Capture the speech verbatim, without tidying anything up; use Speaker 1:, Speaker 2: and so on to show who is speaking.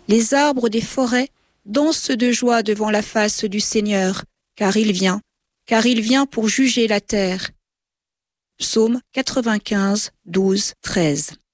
Speaker 1: Les arbres des forêts dansent de joie devant la face du Seigneur, car il vient, car il vient pour juger la terre. Psaume quatre-vingt-quinze, douze, treize.